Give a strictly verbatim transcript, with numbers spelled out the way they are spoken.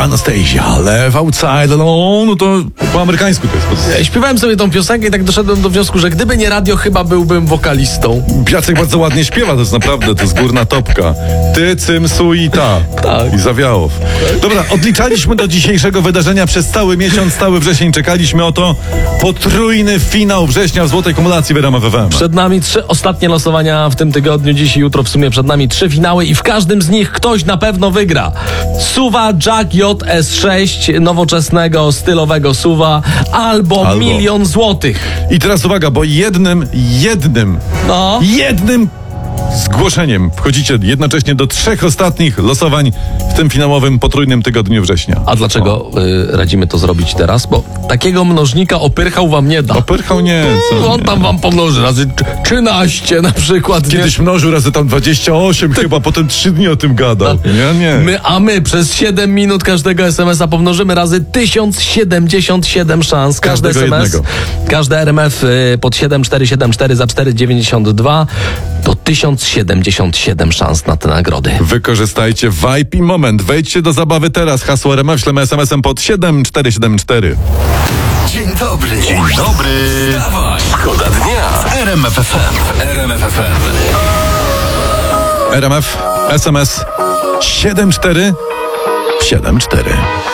Anastasia, Left Outside Alone, no to po amerykańsku to jest pozycja. Śpiewałem sobie tą piosenkę i tak doszedłem do wniosku, że gdyby nie radio, chyba byłbym wokalistą. Jacek bardzo ładnie śpiewa, to jest naprawdę, to jest górna topka. Ty, cym, su i ta. Tak. I Zawiałow. Dobra, odliczaliśmy do dzisiejszego wydarzenia przez cały miesiąc, cały wrzesień czekaliśmy o to. Potrójny finał września w Złotej Kumulacji w R M F F M. Przed nami trzy ostatnie losowania w tym tygodniu, dziś i jutro w sumie przed nami trzy finały i w każdym z nich ktoś na pewno wygra. Suwa Jack J S sześć, nowoczesnego, stylowego suwa, albo, Albo. milion złotych. I teraz uwaga, bo jednym, jednym, No. jednym zgłoszeniem wchodzicie jednocześnie do trzech ostatnich losowań w tym finałowym potrójnym tygodniu września. A dlaczego y, radzimy to zrobić teraz? Bo takiego mnożnika opyrchał wam nie da. Opyrchał nie, co On nie. tam wam pomnoży razy trzynaście na przykład. nie? Kiedyś mnożył razy tam dwadzieścia osiem chyba, potem trzy dni o tym gadał. Nie, nie. My, a my przez siedem minut każdego es em es a pomnożymy razy tysiąc siedemdziesiąt siedem szans. Każdy Każdego es em es, jednego. każdy R M F y, pod siedem cztery siedem cztery za cztery dziewięćdziesiąt dwa to tysiąc siedemdziesiąt siedem szans na te nagrody. Wykorzystajcie vibe i moment. Wejdźcie do zabawy teraz. Hasło R M F ślemy es em es em pod siedem cztery siedem cztery. Dzień dobry. Dzień dobry. Wstawaj. Szkoda dnia w R M F F M. R M F F M. R M F, es em es siedem cztery siedem cztery.